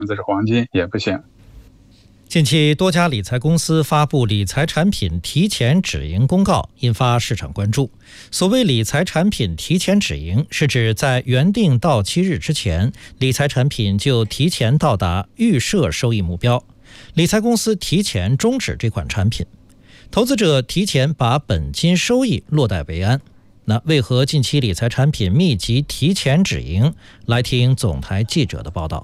这是黄金也不行。 近期多家理财公司发布理财产品提前止盈公告，引发市场关注。所谓理财产品提前止盈，是指在原定到期日之前，理财产品就提前到达预设收益目标，理财公司提前终止这款产品，投资者提前把本金收益落袋为安。那为何近期理财产品密集提前止盈？来听总台记者的报道。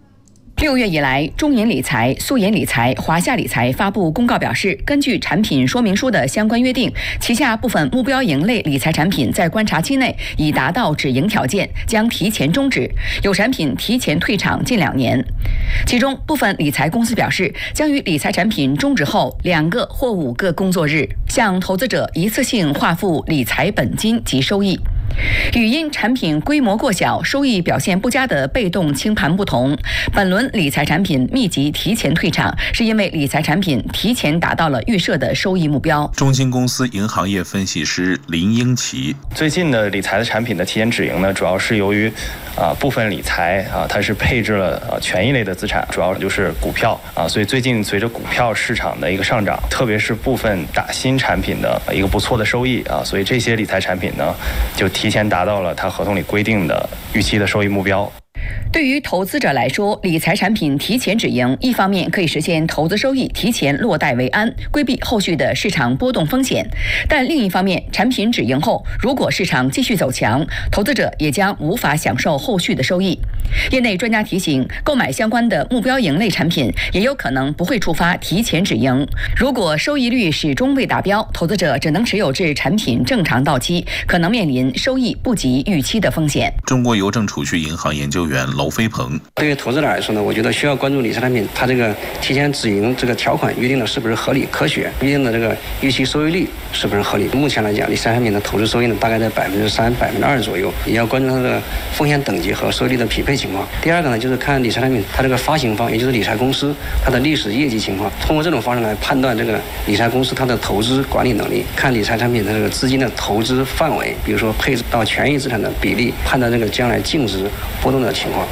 6月以来，中银理财、苏银理财、华夏理财发布公告表示，根据产品说明书的相关约定，旗下部分目标盈类理财产品在观察期内已达到止盈条件，将提前终止，有产品提前退场近2年。其中，部分理财公司表示，将于理财产品终止后2个或5个工作日，向投资者一次性划付理财本金及收益。与因产品规模过小、收益表现不佳的被动清盘不同，本轮理财产品密集提前退场，是因为理财产品提前达到了预设的收益目标。 中金公司银行业分析师林英奇： 最近的理财的产品的提前止盈呢，主要是由于部分理财它是配置了权益类的资产，主要就是股票所以最近随着股票市场的一个上涨，特别是部分打新产品的一个不错的收益所以这些理财产品呢就提前达到了它合同里规定的预期的收益目标。 对于投资者来说，理财产品提前止盈，一方面可以实现投资收益提前落袋为安，规避后续的市场波动风险；但另一方面，产品止盈后，如果市场继续走强，投资者也将无法享受后续的收益。业内专家提醒，购买相关的目标盈类产品，也有可能不会触发提前止盈。如果收益率始终未达标，投资者只能持有至产品正常到期，可能面临收益不及预期的风险。 中国邮政储蓄银行研究员娄飞鹏： 对于投资者来说呢，我觉得需要关注理财产品它这个提前止盈这个条款约定的是不是合理科学，约定的这个预期收益率是不是合理。目前来讲，理财产品的投资收益呢大概在3%、2%左右，也要关注它的风险等级和收益率的匹配情况。第二个呢，就是看理财产品它这个发行方，也就是理财公司它的历史业绩情况，通过这种方式来判断这个理财公司它的投资管理能力，看理财产品的这个资金的投资范围，比如说配置到权益资产的比例，判断这个将来净值波动的情况。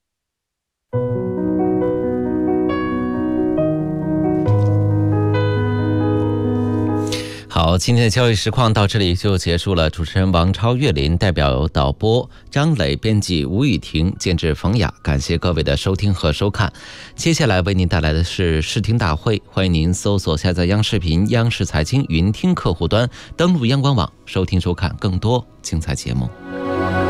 好，今天的交易实况到这里就结束了。主持人王超、岳林，代表导播张磊，编辑吴雨婷，监制冯雅，感谢各位的收听和收看。接下来为您带来的是视听大会，欢迎您搜索下载央视频、央视财经云听客户端，登录央广网收听收看更多精彩节目。